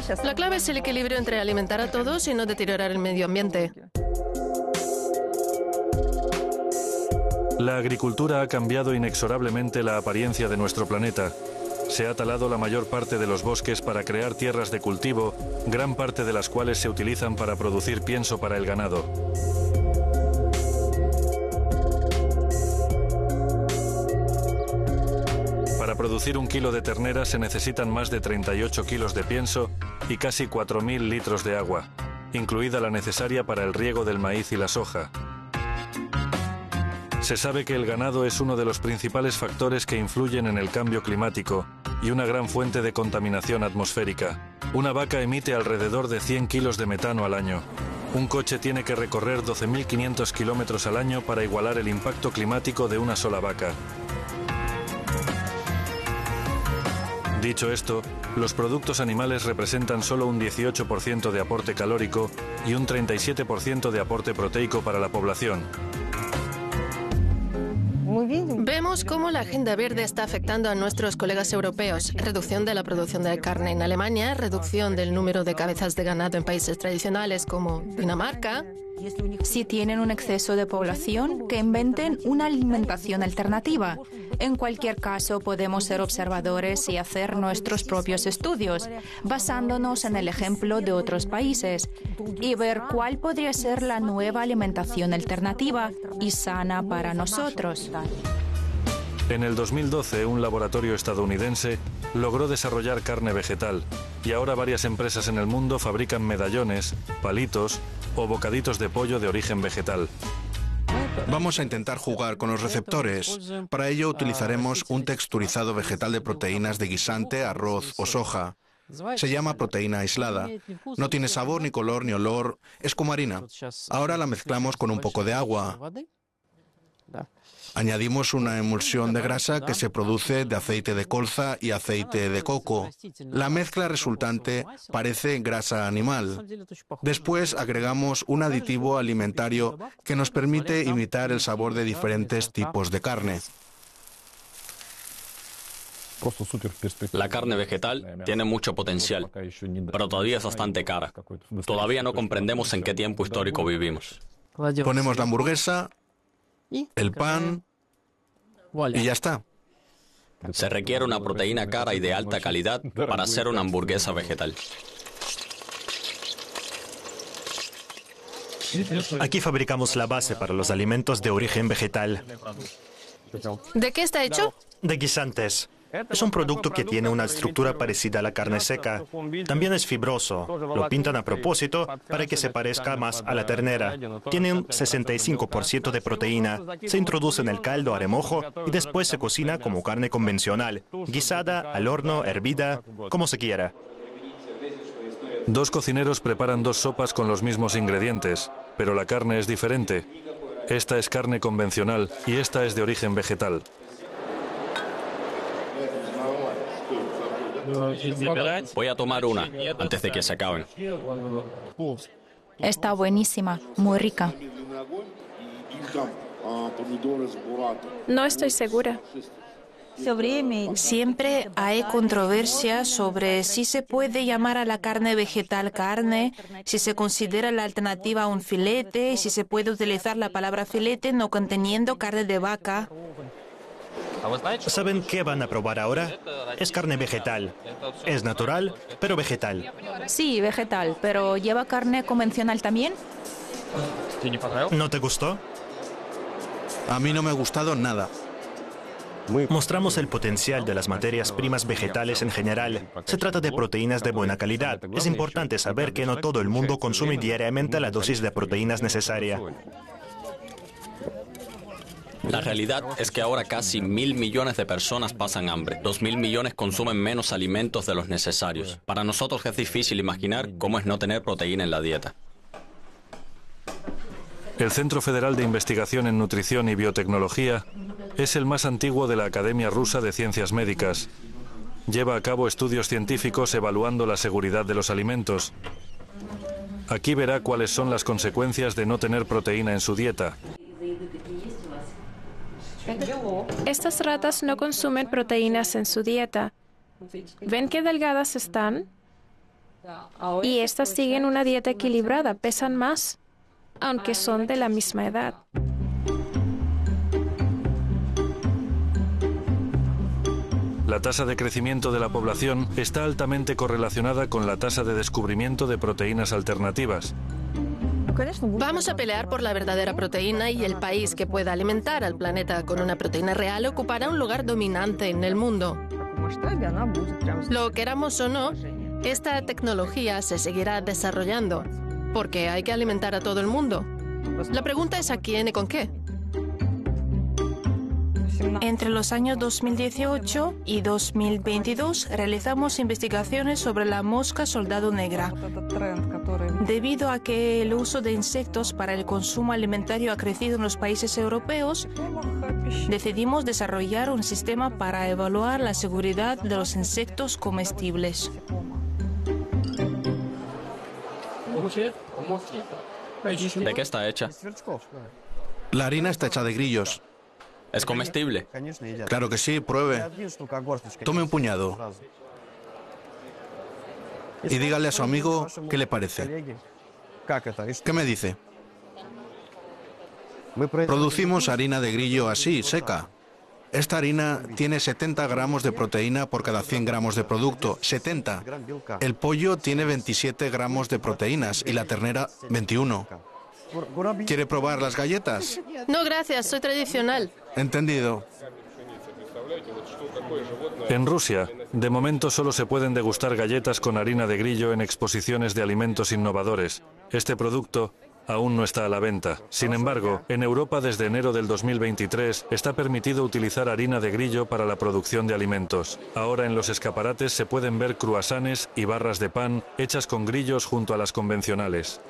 La clave es el equilibrio entre alimentar a todos y no deteriorar el medio ambiente. La agricultura ha cambiado inexorablemente la apariencia de nuestro planeta. Se ha talado la mayor parte de los bosques para crear tierras de cultivo, gran parte de las cuales se utilizan para producir pienso para el ganado. Para producir 1 kilo de ternera se necesitan más de 38 kilos de pienso y casi 4.000 litros de agua, incluida la necesaria para el riego del maíz y la soja. Se sabe que el ganado es uno de los principales factores que influyen en el cambio climático y una gran fuente de contaminación atmosférica. Una vaca emite alrededor de 100 kilos de metano al año. Un coche tiene que recorrer 12.500 kilómetros al año para igualar el impacto climático de una sola vaca. Dicho esto, los productos animales representan solo un 18% de aporte calórico y un 37% de aporte proteico para la población. Vemos cómo la agenda verde está afectando a nuestros colegas europeos. Reducción de la producción de carne en Alemania, reducción del número de cabezas de ganado en países tradicionales como Dinamarca. Si tienen un exceso de población, que inventen una alimentación alternativa. En cualquier caso, podemos ser observadores y hacer nuestros propios estudios, basándonos en el ejemplo de otros países, y ver cuál podría ser la nueva alimentación alternativa y sana para nosotros. En el 2012, un laboratorio estadounidense logró desarrollar carne vegetal y ahora varias empresas en el mundo fabrican medallones, palitos o bocaditos de pollo de origen vegetal. Vamos a intentar jugar con los receptores. Para ello utilizaremos un texturizado vegetal de proteínas de guisante, arroz o soja. Se llama proteína aislada. No tiene sabor, ni color, ni olor. Es como harina. Ahora la mezclamos con un poco de agua. Añadimos una emulsión de grasa que se produce de aceite de colza y aceite de coco. La mezcla resultante parece grasa animal. Después agregamos un aditivo alimentario que nos permite imitar el sabor de diferentes tipos de carne. La carne vegetal tiene mucho potencial, pero todavía es bastante cara. Todavía no comprendemos en qué tiempo histórico vivimos. Ponemos la hamburguesa, el pan y ya está. Se requiere una proteína cara y de alta calidad para hacer una hamburguesa vegetal. Aquí fabricamos la base para los alimentos de origen vegetal. ¿De qué está hecho? De guisantes. Es un producto que tiene una estructura parecida a la carne seca. También es fibroso. Lo pintan a propósito para que se parezca más a la ternera. Tiene un 65% de proteína. Se introduce en el caldo a remojo y después se cocina como carne convencional, guisada, al horno, hervida, como se quiera. Dos cocineros preparan dos sopas con los mismos ingredientes, pero la carne es diferente. Esta es carne convencional y esta es de origen vegetal. Voy a tomar una antes de que se acaben. Está buenísima, muy rica. No estoy segura. Siempre hay controversia sobre si se puede llamar a la carne vegetal carne, si se considera la alternativa a un filete y si se puede utilizar la palabra filete no conteniendo carne de vaca. ¿Saben qué van a probar ahora? Es carne vegetal. Es natural, pero vegetal. Sí, vegetal, pero ¿lleva carne convencional también? ¿No te gustó? A mí no me ha gustado nada. Mostramos el potencial de las materias primas vegetales en general. Se trata de proteínas de buena calidad. Es importante saber que no todo el mundo consume diariamente la dosis de proteínas necesaria. La realidad es que ahora casi 1.000 millones de personas pasan hambre. 2.000 millones consumen menos alimentos de los necesarios. Para nosotros es difícil imaginar cómo es no tener proteína en la dieta. El Centro Federal de Investigación en Nutrición y Biotecnología es el más antiguo de la Academia Rusa de Ciencias Médicas. Lleva a cabo estudios científicos evaluando la seguridad de los alimentos. Aquí verá cuáles son las consecuencias de no tener proteína en su dieta. Estas ratas no consumen proteínas en su dieta. ¿Ven qué delgadas están? Y estas siguen una dieta equilibrada, pesan más, aunque son de la misma edad. La tasa de crecimiento de la población está altamente correlacionada con la tasa de descubrimiento de proteínas alternativas. Vamos a pelear por la verdadera proteína y el país que pueda alimentar al planeta con una proteína real ocupará un lugar dominante en el mundo. Lo queramos o no, esta tecnología se seguirá desarrollando porque hay que alimentar a todo el mundo. La pregunta es a quién y con qué. Entre los años 2018 y 2022 realizamos investigaciones sobre la mosca soldado negra. Debido a que el uso de insectos para el consumo alimentario ha crecido en los países europeos, decidimos desarrollar un sistema para evaluar la seguridad de los insectos comestibles. ¿De qué está hecha? La harina está hecha de grillos. ¿Es comestible? Claro que sí, pruebe. Tome un puñado. Y dígale a su amigo qué le parece. ¿Qué me dice? Producimos harina de grillo así, seca. Esta harina tiene 70 gramos de proteína por cada 100 gramos de producto. 70. El pollo tiene 27 gramos de proteínas y la ternera 21. ¿Quiere probar las galletas? No, gracias, soy tradicional. Entendido. En Rusia, de momento solo se pueden degustar galletas con harina de grillo en exposiciones de alimentos innovadores. Este producto aún no está a la venta. Sin embargo, en Europa desde enero del 2023 está permitido utilizar harina de grillo para la producción de alimentos. Ahora en los escaparates se pueden ver cruasanes y barras de pan hechas con grillos junto a las convencionales.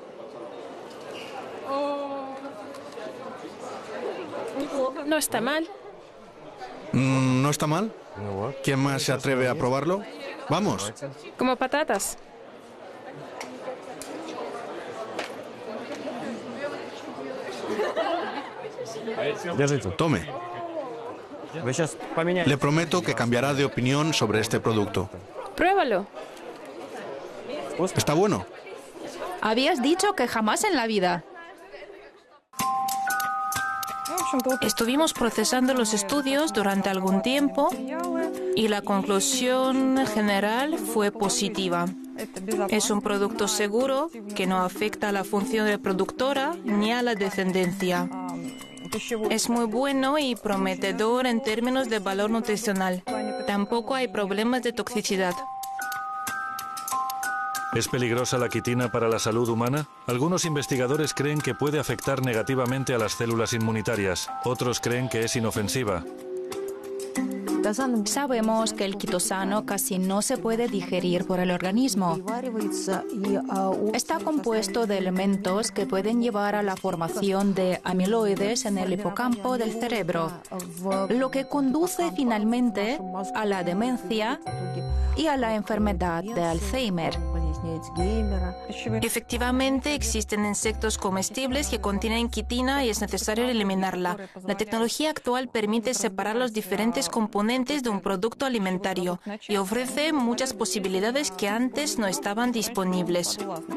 No está mal. ¿No está mal? ¿Quién más se atreve a probarlo? Vamos. Como patatas. Tome. Le prometo que cambiará de opinión sobre este producto. Pruébalo. ¿Está bueno? Habías dicho que jamás en la vida. Estuvimos procesando los estudios durante algún tiempo y la conclusión general fue positiva. Es un producto seguro que no afecta a la función reproductora ni a la descendencia. Es muy bueno y prometedor en términos de valor nutricional. Tampoco hay problemas de toxicidad. ¿Es peligrosa la quitina para la salud humana? Algunos investigadores creen que puede afectar negativamente a las células inmunitarias. Otros creen que es inofensiva. Sabemos que el quitosano casi no se puede digerir por el organismo. Está compuesto de elementos que pueden llevar a la formación de amiloides en el hipocampo del cerebro, lo que conduce finalmente a la demencia y a la enfermedad de Alzheimer. Efectivamente, existen insectos comestibles que contienen quitina y es necesario eliminarla. La tecnología actual permite separar los diferentes componentes de un producto alimentario y ofrece muchas posibilidades que antes no estaban disponibles.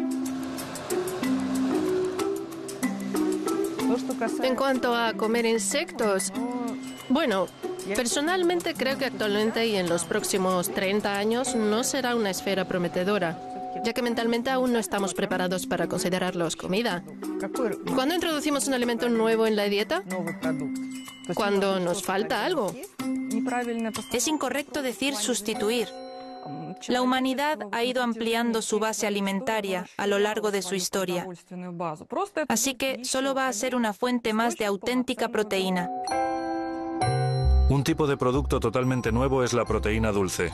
En cuanto a comer insectos, bueno, personalmente creo que actualmente y en los próximos 30 años no será una esfera prometedora, ya que mentalmente aún no estamos preparados para considerarlos comida. ¿Cuándo introducimos un alimento nuevo en la dieta? Cuando nos falta algo. Es incorrecto decir sustituir. La humanidad ha ido ampliando su base alimentaria a lo largo de su historia. Así que solo va a ser una fuente más de auténtica proteína. Un tipo de producto totalmente nuevo es la proteína dulce.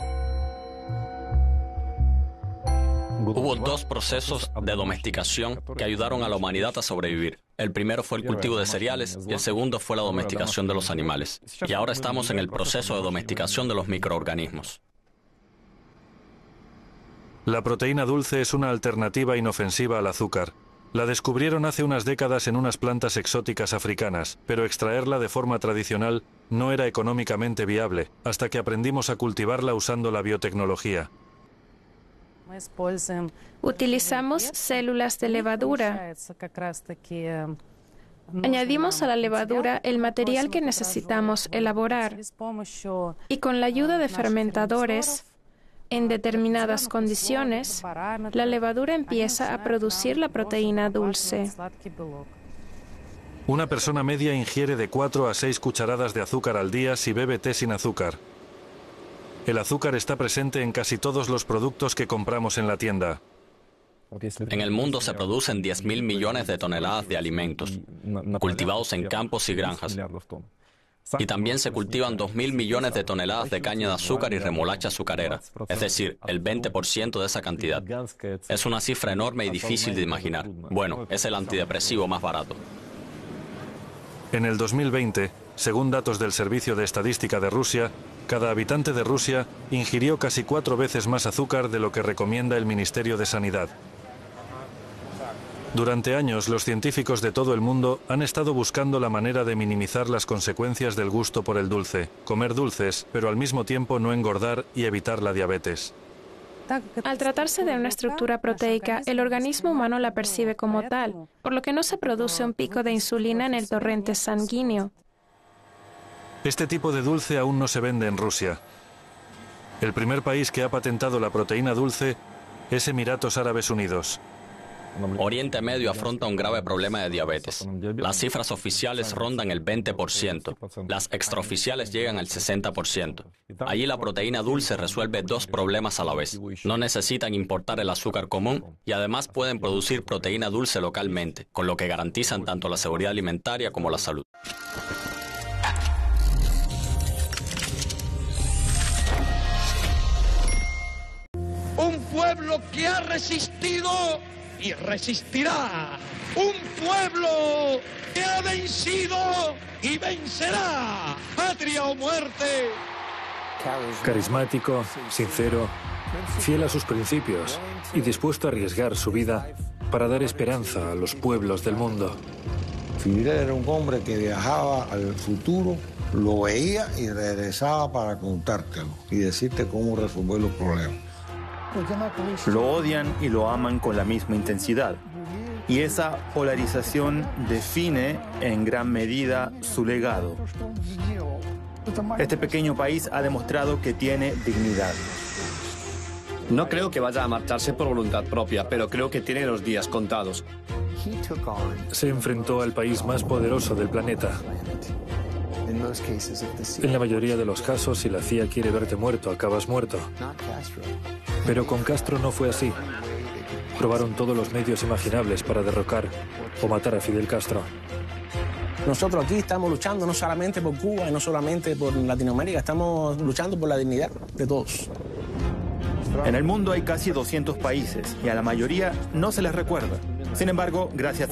Hubo dos procesos de domesticación que ayudaron a la humanidad a sobrevivir. El primero fue el cultivo de cereales y el segundo fue la domesticación de los animales. Y ahora estamos en el proceso de domesticación de los microorganismos. La proteína dulce es una alternativa inofensiva al azúcar. La descubrieron hace unas décadas en unas plantas exóticas africanas, pero extraerla de forma tradicional no era económicamente viable, hasta que aprendimos a cultivarla usando la biotecnología. Utilizamos células de levadura. Añadimos a la levadura el material que necesitamos elaborar y con la ayuda de fermentadores, en determinadas condiciones, la levadura empieza a producir la proteína dulce. Una persona media ingiere de 4 a 6 cucharadas de azúcar al día si bebe té sin azúcar. El azúcar está presente en casi todos los productos que compramos en la tienda. En el mundo se producen 10.000 millones de toneladas de alimentos, cultivados en campos y granjas. Y también se cultivan 2.000 millones de toneladas de caña de azúcar y remolacha azucarera, es decir, el 20% de esa cantidad. Es una cifra enorme y difícil de imaginar. Bueno, es el antidepresivo más barato. En el 2020, según datos del Servicio de Estadística de Rusia, cada habitante de Rusia ingirió casi 4 veces más azúcar de lo que recomienda el Ministerio de Sanidad. Durante años, los científicos de todo el mundo han estado buscando la manera de minimizar las consecuencias del gusto por el dulce, comer dulces, pero al mismo tiempo no engordar y evitar la diabetes. Al tratarse de una estructura proteica, el organismo humano la percibe como tal, por lo que no se produce un pico de insulina en el torrente sanguíneo. Este tipo de dulce aún no se vende en Rusia. El primer país que ha patentado la proteína dulce es Emiratos Árabes Unidos. Oriente Medio afronta un grave problema de diabetes. Las cifras oficiales rondan el 20%, las extraoficiales llegan al 60%. Allí la proteína dulce resuelve 2 problemas a la vez. No necesitan importar el azúcar común y además pueden producir proteína dulce localmente, con lo que garantizan tanto la seguridad alimentaria como la salud. Un pueblo que ha resistido y resistirá. Un pueblo que ha vencido y vencerá. Patria o muerte. Carismático, sincero, fiel a sus principios y dispuesto a arriesgar su vida para dar esperanza a los pueblos del mundo. Fidel era un hombre que viajaba al futuro, lo veía y regresaba para contártelo y decirte cómo resolver los problemas. Lo odian y lo aman con la misma intensidad. Y esa polarización define en gran medida su legado. Este pequeño país ha demostrado que tiene dignidad. No creo que vaya a marcharse por voluntad propia, pero creo que tiene los días contados. Se enfrentó al país más poderoso del planeta. En la mayoría de los casos, si la CIA quiere verte muerto, acabas muerto. Pero con Castro no fue así. Probaron todos los medios imaginables para derrocar o matar a Fidel Castro. Nosotros aquí estamos luchando no solamente por Cuba y no solamente por Latinoamérica, estamos luchando por la dignidad de todos. En el mundo hay casi 200 países y a la mayoría no se les recuerda. Sin embargo, gracias